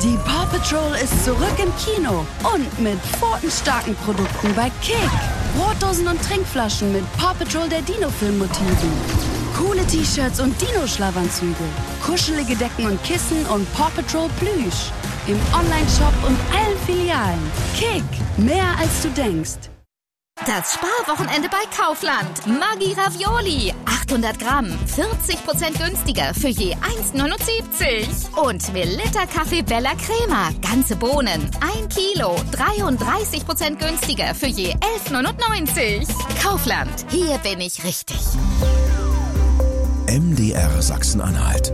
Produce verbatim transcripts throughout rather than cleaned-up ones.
Die Paw Patrol ist zurück im Kino und mit pfotenstarken Produkten bei Kick. Brotdosen und Trinkflaschen mit Paw Patrol der Dino-Film-Motiven. Coole T-Shirts und Dino-Schlafanzüge. Kuschelige Decken und Kissen und Paw Patrol Plüsch. Im Online-Shop und allen Filialen. Kick, mehr als du denkst. Das Sparwochenende bei Kaufland. Maggi Ravioli. achthundert Gramm. vierzig Prozent günstiger für je eins neunundsiebzig. Und Melitta Kaffee Bella Crema. Ganze Bohnen. ein Kilo. dreiunddreißig Prozent günstiger für je elf neunundneunzig. Kaufland. Hier bin ich richtig. M D R Sachsen-Anhalt.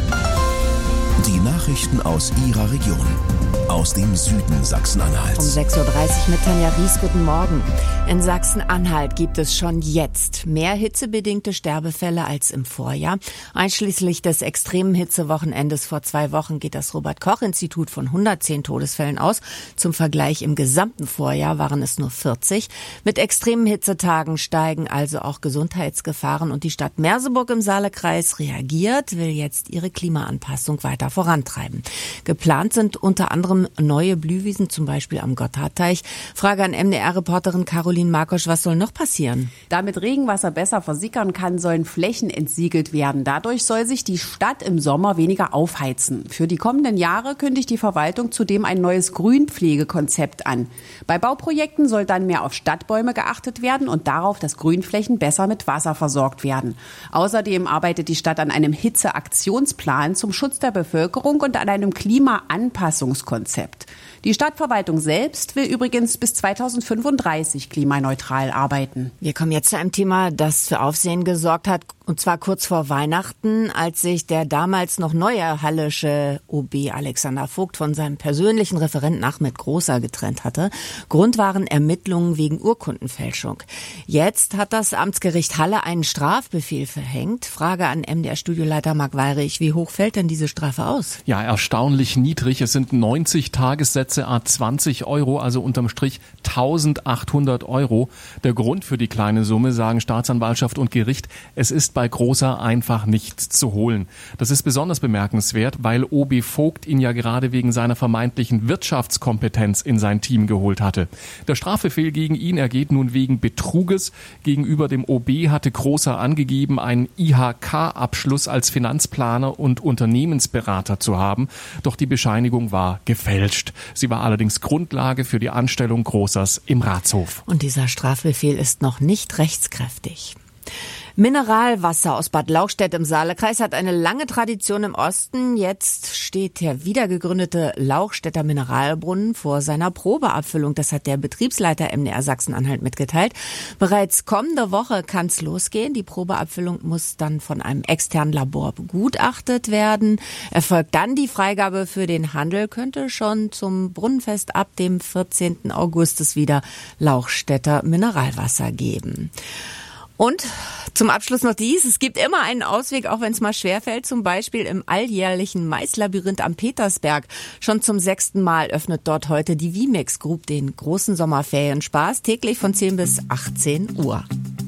Die Nachrichten aus Ihrer Region. Aus dem Süden Sachsen-Anhalts. Um sechs Uhr dreißig mit Tanja Ries, guten Morgen. In Sachsen-Anhalt gibt es schon jetzt mehr hitzebedingte Sterbefälle als im Vorjahr. Einschließlich des extremen Hitzewochenendes vor zwei Wochen geht das Robert-Koch-Institut von hundertzehn Todesfällen aus. Zum Vergleich, im gesamten Vorjahr waren es nur vierzig. Mit extremen Hitzetagen steigen also auch Gesundheitsgefahren und die Stadt Merseburg im Saale-Kreis reagiert, will jetzt ihre Klimaanpassung weiter vorantreiben. Geplant sind unter anderem neue Blühwiesen, zum Beispiel am Gotthardteich. Frage an M D R-Reporterin Caroline Markosch, was soll noch passieren? Damit Regenwasser besser versickern kann, sollen Flächen entsiegelt werden. Dadurch soll sich die Stadt im Sommer weniger aufheizen. Für die kommenden Jahre kündigt die Verwaltung zudem ein neues Grünpflegekonzept an. Bei Bauprojekten soll dann mehr auf Stadtbäume geachtet werden und darauf, dass Grünflächen besser mit Wasser versorgt werden. Außerdem arbeitet die Stadt an einem Hitzeaktionsplan zum Schutz der Bevölkerung und an einem Klimaanpassungskonzept. Die Stadtverwaltung selbst will übrigens bis zweitausendfünfunddreißig klimaneutral arbeiten. Wir kommen jetzt zu einem Thema, das für Aufsehen gesorgt hat, und zwar kurz vor Weihnachten, als sich der damals noch neue hallische O B Alexander Vogt von seinem persönlichen Referenten Ahmed Großer getrennt hatte. Grund waren Ermittlungen wegen Urkundenfälschung. Jetzt hat das Amtsgericht Halle einen Strafbefehl verhängt. Frage an M D R-Studioleiter Marc Weyrich, wie hoch fällt denn diese Strafe aus? Ja, erstaunlich niedrig. Es sind neunzig Tagessätze à zwanzig Euro, also unterm Strich eintausendachthundert Euro. Der Grund für die kleine Summe, sagen Staatsanwaltschaft und Gericht, es ist bei Großer einfach nichts zu holen. Das ist besonders bemerkenswert, weil O B Vogt ihn ja gerade wegen seiner vermeintlichen Wirtschaftskompetenz in sein Team geholt hatte. Der Strafbefehl gegen ihn ergeht nun wegen Betruges. Gegenüber dem O B hatte Großer angegeben, einen I H K-Abschluss als Finanzplaner und Unternehmensberater zu haben. Doch die Bescheinigung war gefälscht. Sie war allerdings Grundlage für die Anstellung Großers im Ratshof. Und dieser Strafbefehl ist noch nicht rechtskräftig. Mineralwasser aus Bad Lauchstädt im Saale-Kreis hat eine lange Tradition im Osten. Jetzt steht der wiedergegründete Lauchstädter Mineralbrunnen vor seiner Probeabfüllung. Das hat der Betriebsleiter M D R Sachsen-Anhalt mitgeteilt. Bereits kommende Woche kann es losgehen. Die Probeabfüllung muss dann von einem externen Labor begutachtet werden. Erfolgt dann die Freigabe für den Handel, könnte schon zum Brunnenfest ab dem vierzehnten August es wieder Lauchstädter Mineralwasser geben. Und zum Abschluss noch dies. Es gibt immer einen Ausweg, auch wenn es mal schwerfällt. Zum Beispiel im alljährlichen Maislabyrinth am Petersberg. Schon zum sechsten Mal öffnet dort heute die Vimex Group den großen Sommerferienspaß. Täglich von zehn bis achtzehn Uhr.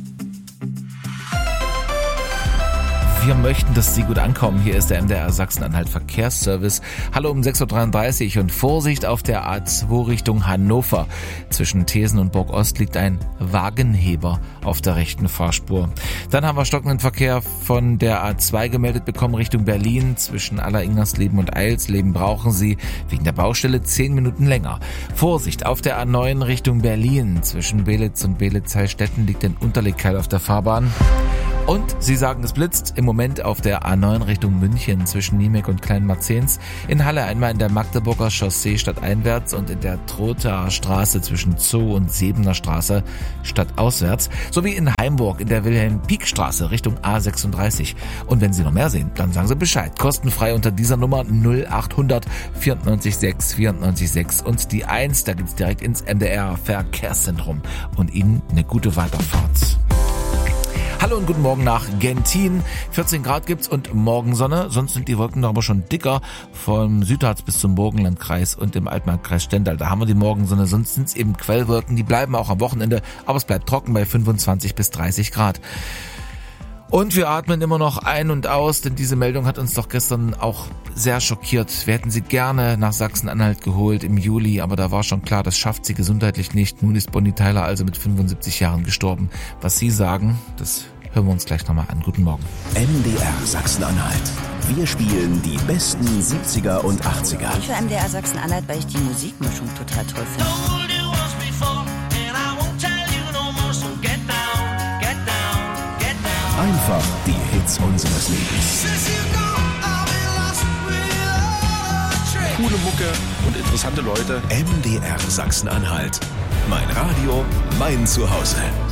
Wir möchten, dass Sie gut ankommen. Hier ist der M D R Sachsen-Anhalt Verkehrsservice. Hallo um sechs Uhr dreiunddreißig und Vorsicht auf der A zwei Richtung Hannover. Zwischen Thesen und Burg Ost liegt ein Wagenheber auf der rechten Fahrspur. Dann haben wir stockenden Verkehr von der A zwei gemeldet bekommen Richtung Berlin. Zwischen Aller-Ingersleben und Eilsleben brauchen Sie wegen der Baustelle zehn Minuten länger. Vorsicht auf der A neun Richtung Berlin. Zwischen Belitz und Belitz-Heilstätten liegt ein Unterlegkeil auf der Fahrbahn. Und Sie sagen, es blitzt im Moment auf der A neun Richtung München zwischen Niemek und Kleinmarzens. In Halle einmal in der Magdeburger Chaussee stadteinwärts und in der Trothaer Straße zwischen Zoo und Sebener Straße stadtauswärts. Sowie in Heimburg in der Wilhelm-Pieck-Straße Richtung A sechsunddreißig. Und wenn Sie noch mehr sehen, dann sagen Sie Bescheid. Kostenfrei unter dieser Nummer null achthundert vierundneunzig sechs vierundneunzig sechs und die eins. Da geht's direkt ins M D R Verkehrszentrum. Und Ihnen eine gute Weiterfahrt. Hallo und guten Morgen nach Gentin. vierzehn Grad gibt's und Morgensonne. Sonst sind die Wolken aber schon dicker. Vom Südharz bis zum Burgenlandkreis und im Altmarkkreis Stendal. Da haben wir die Morgensonne. Sonst sind's eben Quellwolken. Die bleiben auch am Wochenende. Aber es bleibt trocken bei fünfundzwanzig bis dreißig Grad. Und wir atmen immer noch ein und aus, denn diese Meldung hat uns doch gestern auch sehr schockiert. Wir hätten sie gerne nach Sachsen-Anhalt geholt im Juli, aber da war schon klar, das schafft sie gesundheitlich nicht. Nun ist Bonnie Tyler also mit fünfundsiebzig Jahren gestorben. Was Sie sagen, das hören wir uns gleich nochmal an. Guten Morgen. M D R Sachsen-Anhalt. Wir spielen die besten siebziger und achtziger. Ich höre M D R Sachsen-Anhalt, weil ich die Musikmischung total toll finde. Einfach die Hits unseres Lebens. Coole Mucke und interessante Leute. M D R Sachsen-Anhalt. Mein Radio, mein Zuhause.